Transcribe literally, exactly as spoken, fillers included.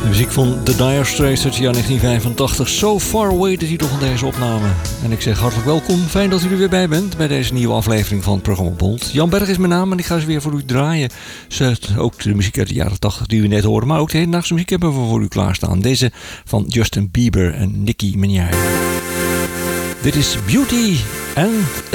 De muziek van The Dire Straits uit het jaar negentien vijfentachtig. So Far Away, de titel van deze opname. En ik zeg hartelijk welkom. Fijn dat u er weer bij bent bij deze nieuwe aflevering van het programma Bond. Jan Berg is mijn naam en ik ga ze weer voor u draaien. Ook de muziek uit de jaren tachtig die u net hoorde. Maar ook de hedendaagse muziek hebben we voor u klaarstaan. Deze van Justin Bieber en Nicki Minaj. Dit is Beauty and